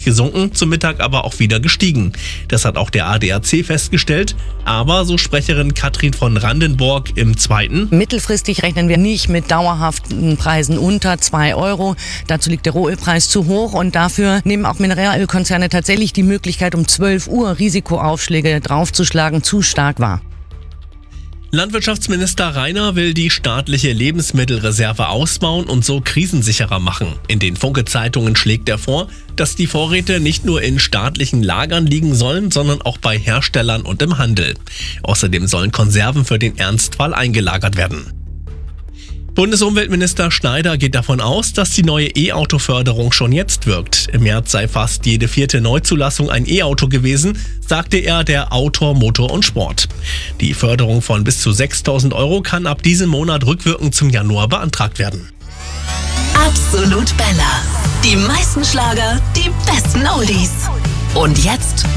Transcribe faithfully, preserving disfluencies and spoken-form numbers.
gesunken, zum Mittag aber auch wieder gestiegen. Das hat auch der A D A C festgestellt. Aber, so Sprecherin Katrin von Randenburg im Zweiten: Mittelfristig rechnen wir nicht mit dauerhaften Preisen unter zwei Euro. Dazu liegt der Rohölpreis zu hoch und dafür nehmen auch Mineralölkonzerne tatsächlich die Möglichkeit, um zwölf Uhr Risikoaufschläge draufzuschlagen, zu stark wahr. Landwirtschaftsminister Rainer will die staatliche Lebensmittelreserve ausbauen und so krisensicherer machen. In den Funke-Zeitungen schlägt er vor, dass die Vorräte nicht nur in staatlichen Lagern liegen sollen, sondern auch bei Herstellern und im Handel. Außerdem sollen Konserven für den Ernstfall eingelagert werden. Bundesumweltminister Schneider geht davon aus, dass die neue E-Auto-Förderung schon jetzt wirkt. Im März sei fast jede vierte Neuzulassung ein E-Auto gewesen, sagte er der Autor Motor und Sport. Die Förderung von bis zu sechstausend Euro kann ab diesem Monat rückwirkend zum Januar beantragt werden. Absolut Bella. Die meisten Schlager, die besten Oldies. Und jetzt